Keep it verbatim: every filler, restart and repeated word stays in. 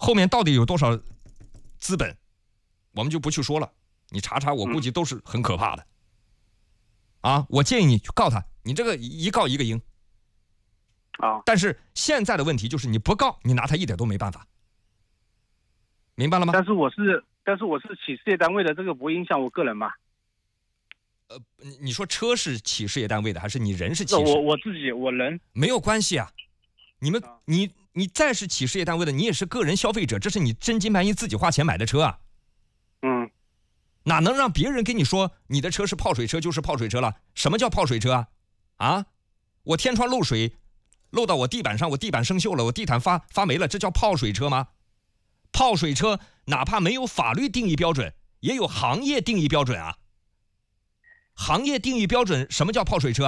后面到底有多少资本，我们就不去说了。你查查，我估计都是很可怕的。嗯、啊，我建议你去告他，你这个一告一个赢。 啊， 但是现在的问题就是你不告，你拿他一点都没办法。明白了吗？ 但是我是，但是我是企事业单位的，这个不会影响我个人吧？ 呃，你说车是企事业单位的，还是你人是企事？ 我我自己我人没有关系啊。你们，你你再是企事业单位的，你也是个人消费者，这是你真金白银自己花钱买的车啊。 嗯， 哪能让别人跟你说你的车是泡水车就是泡水车了？什么叫泡水车啊？啊，我天窗漏水，漏到我地板上，我地板生锈了，我地毯发发霉了，这叫泡水车吗？泡水车哪怕没有法律定义标准，也有行业定义标准啊。行业定义标准，什么叫泡水车啊？